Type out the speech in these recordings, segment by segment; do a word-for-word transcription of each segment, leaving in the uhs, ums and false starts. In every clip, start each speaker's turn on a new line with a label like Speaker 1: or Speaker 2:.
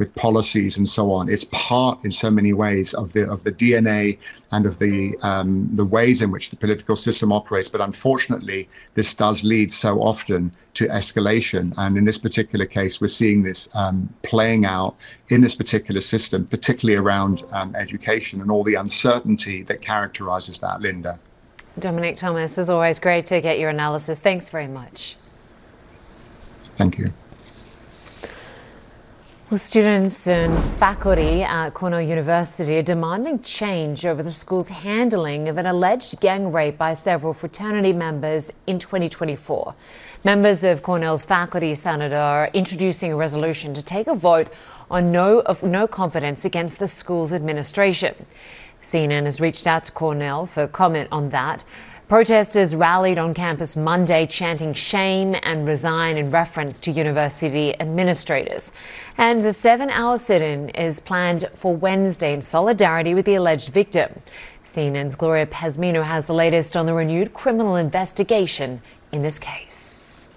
Speaker 1: with policies and so on. It's part, in so many ways, of the of the D N A and of the um, the ways in which the political system operates. But unfortunately, this does lead so often to escalation. And in this particular case, we're seeing this um, playing out in this particular system, particularly around um, education and all the uncertainty that characterizes that, Linda.
Speaker 2: Dominic Thomas, as always, great to get your analysis. Thanks very much.
Speaker 1: Thank you.
Speaker 2: Well, students and faculty at Cornell University are demanding change over the school's handling of an alleged gang rape by several fraternity members in twenty twenty-four. Members of Cornell's Faculty Senate are introducing a resolution to take a vote on no of no confidence against the school's administration. C N N has reached out to Cornell for comment on that. Protesters rallied on campus Monday chanting shame and resign in reference to university administrators. And a seven-hour sit-in is planned for Wednesday in solidarity with the alleged victim. C N N's Gloria Pezmino has the latest on the renewed criminal investigation in this case.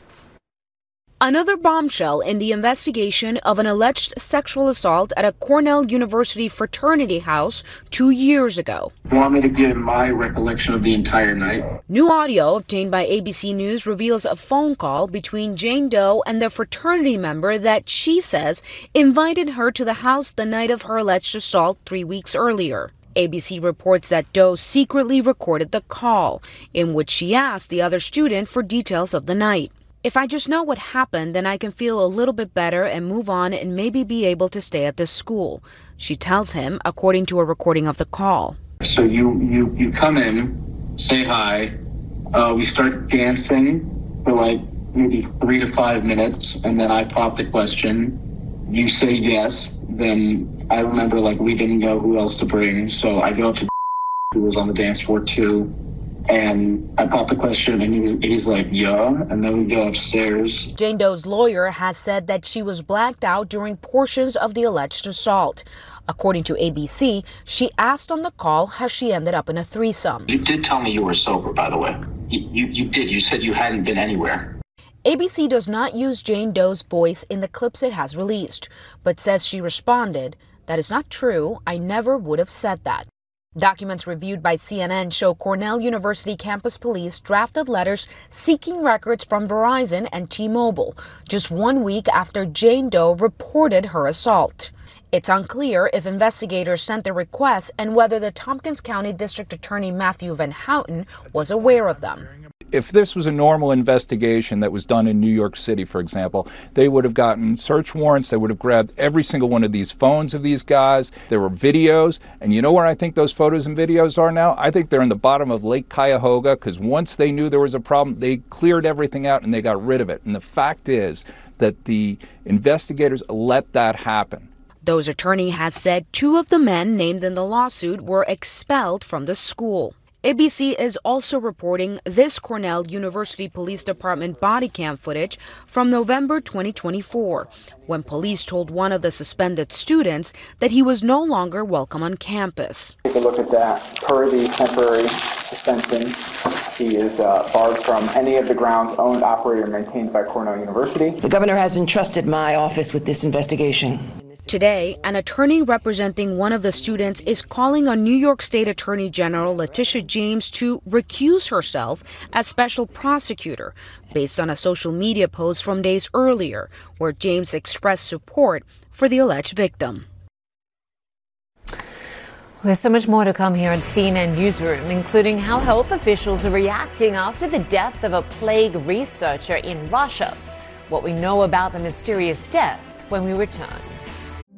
Speaker 3: Another bombshell in the investigation of an alleged sexual assault at a Cornell University fraternity house two years ago.
Speaker 4: You want me to give my recollection of the entire night?
Speaker 3: New audio obtained by A B C News reveals a phone call between Jane Doe and the fraternity member that she says invited her to the house the night of her alleged assault three weeks earlier. A B C reports that Doe secretly recorded the call, in which she asked the other student for details of the night. If I just know what happened, then I can feel a little bit better and move on and maybe be able to stay at this school, she tells him, according to a recording of the call.
Speaker 4: So you, you, you come in, say hi, uh, we start dancing for like maybe three to five minutes, and then I pop the question. You say yes, then I remember like we didn't know who else to bring, so I go to who was on the dance floor too. And I pop the question and he's, he's like, yeah, and then we go upstairs.
Speaker 3: Jane Doe's lawyer has said that she was blacked out during portions of the alleged assault. According to A B C, she asked on the call how she ended up in a threesome.
Speaker 4: You did tell me you were sober, by the way. You, you, you did. You said you hadn't been anywhere.
Speaker 3: A B C does not use Jane Doe's voice in the clips it has released, but says she responded, "That is not true. I never would have said that." Documents reviewed by C N N show Cornell University campus police drafted letters seeking records from Verizon and T-Mobile just one week after Jane Doe reported her assault. It's unclear if investigators sent the requests and whether the Tompkins County District Attorney Matthew Van Houten was aware of them.
Speaker 5: If this was a normal investigation that was done in New York City, for example, they would have gotten search warrants. They would have grabbed every single one of these phones of these guys. There were videos. And you know where I think those photos and videos are now? I think they're in the bottom of Lake Cuyahoga, because once they knew there was a problem, they cleared everything out and they got rid of it. And the fact is that the investigators let that happen.
Speaker 3: Doe's attorney has said two of the men named in the lawsuit were expelled from the school. A B C is also reporting this Cornell University Police Department body cam footage from November twenty twenty-four, when police told one of the suspended students that he was no longer welcome on campus.
Speaker 6: Take a look at that. Per the temporary suspension, he is uh, barred from any of the grounds owned, operated, or maintained by Cornell University.
Speaker 7: The governor has entrusted my office with this investigation.
Speaker 3: Today, an attorney representing one of the students is calling on New York State Attorney General Letitia James to recuse herself as special prosecutor, based on a social media post from days earlier, where James expressed support for the alleged victim.
Speaker 2: Well, there's so much more to come here on C N N Newsroom, including how health officials are reacting after the death of a plague researcher in Russia, what we know about the mysterious death when we return.